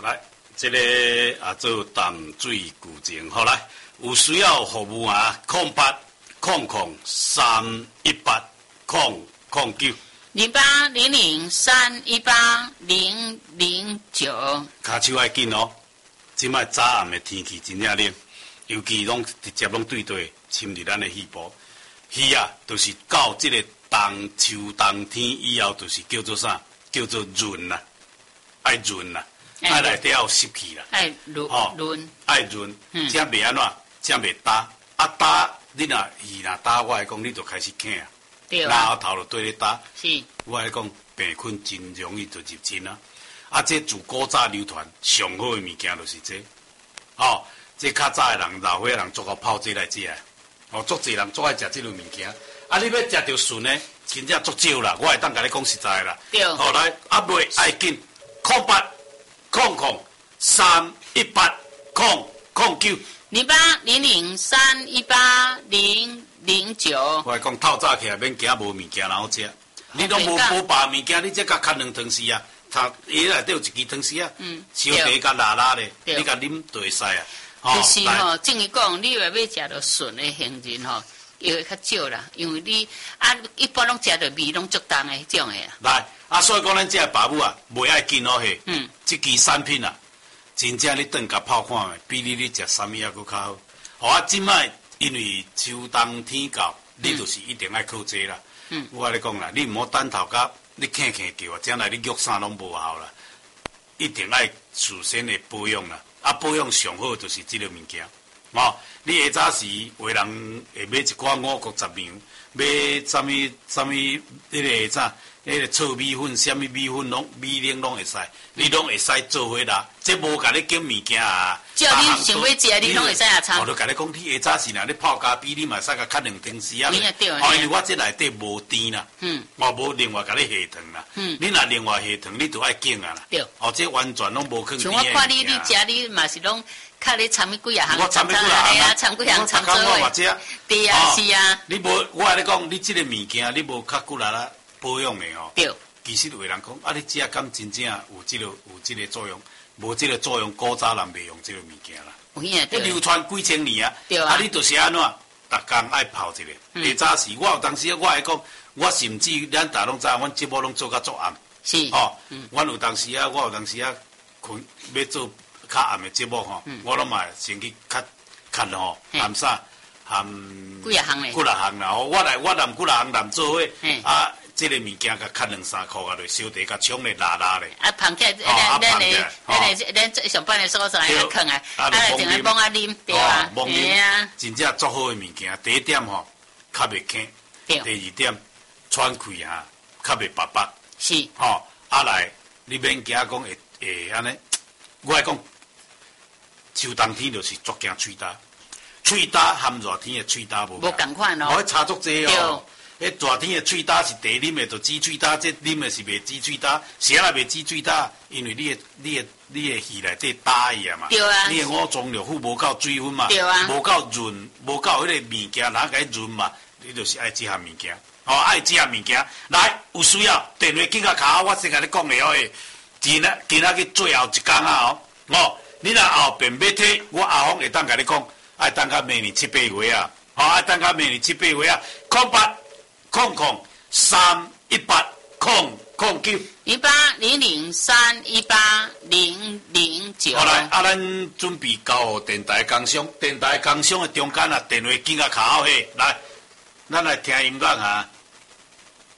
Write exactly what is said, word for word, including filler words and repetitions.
来，这个啊做淡水古井，好来，有需要服务啊，空八空空三一八空空九零八零零三一八零零九。 骹手爱紧哦，即摆早暗的天气真正冷，尤其拢直接拢对对侵入咱的肺部。鱼啊，就是到这个冬秋冬天以后，就是叫做啥？叫做润啦，爱润啦。爱内底要湿气啦， 爱润润， 爱润，才袂安怎，才袂打。啊打，你若鱼若打，我来讲，你就开始疼啊。 对啊。 然后头就对咧打。 是。 我来讲，病菌真容易就入侵啊。啊，这自古早流传上好的物件就是这。哦，这较早的人老岁人做个泡这来食。哦，足侪人做爱食这类物件。啊，你要食着顺呢，真正足少啦。我会当甲你讲实在啦。 对。 后来啊，袂爱紧，空八。空空三一八空空九零八零零三一八零零九。 我讲透早起来免惊无物件然后食，你拢无无白物件，你这甲看两汤匙啊，他伊内底有一支汤匙啊，烧茶甲辣辣的，你甲啉就会使啊。 就是吼，正伊讲，你若要食到顺的杏仁吼，又会较少啦，因为你啊一般拢食到味拢足重的迄种的啦。 来。啊，所以讲咱这个爸母啊，袂爱紧哦嘿。嗯。这支产品啊，真正你顿甲泡看的，比你咧食三米还佫较好。好啊，即摆因为秋冬天到，你就是一定爱靠这啦。嗯。我跟你讲啦，你毋好等头甲你啃啃叫啊，将来你肉啥拢无效啦。一定爱事先的保养啦。啊，保养上好就是这个物件。哦，你下早时有人会买一寡五穀杂粮，买啥物啥物迄个啥？迄个糙米粉、啥物米粉拢米零拢会使，你拢会使做伙啦。这无甲你拣物件啊。 只要你想要食，你拢会使啊参。 我就甲你讲，你下早时若你泡咖啡，你嘛使甲较两汤匙啊。 你也对。 哦，因为我这内底无甜啦。嗯。我无另外甲你下糖啦。嗯。你若另外下糖，你就爱拣啊啦。对。哦，这完全拢无去。 像我看你，你食你嘛是拢较咧参几啊行。 我参几啊行啊，参几行参做我嘛食。 对啊，是啊。 你无，我甲你讲，你这个物件，你无较久啦啦。保养的哦， 对， 其实有的人讲啊，你食敢真正有这个有这个作用，无这个作用，古早人袂用这个物件啦。 有影对。 流传几千年啊， 对啊。 啊，你就是安怎，逐工爱泡一个。下早时我有当时我会讲，我甚至咱大拢知，阮节目拢做甲足暗。 是。 哦，阮有当时啊，我有当时啊，困要做较暗的节目吼，我拢嘛先去较看吼，含啥含几啊项咧？ 几啊项啦，我来我南几啊项南做伙啊。这个物件甲砍两三块啊，就烧茶甲冲咧辣辣咧。 啊，捧起来，咱咱咧，咱咧，咱上班的所在来啃啊，啊，净来帮啊啉，对啊， 对啊，真正足好的物件。第一点吼，较袂轻；第二点，喘气哈，较袂白白。 是。 吼，啊来，你免惊讲会会安尼，我来讲，秋冬天就是足惊喙焦，喙焦含热天的喙焦无。 无共款咯。 我差足济哦。迄热天的喙焦是茶啉的，就止喙焦；这啉的是袂止喙焦，谁也袂止喙焦，因为你的、你的、你的气内底打伊啊嘛。 对啊。 你的五脏六腑无够水分嘛。 对啊。 无够润，无够迄个物件，哪甲伊润嘛？你就是爱这项物件，哦，爱这项物件。来，有需要电话紧甲卡，我先甲你讲了诶。今仔今仔去最后一工啊哦，哦，你若后边要摕，我后方会当甲你讲，爱等到明年七八月啊，哦，爱等到明年七八月啊，空八。空空三一八空空九零八零零三一八零零九。 好来，啊，咱准备交电台工商，电台工商的中间啊，电话紧甲卡好嘿，来，咱来听音乐啊。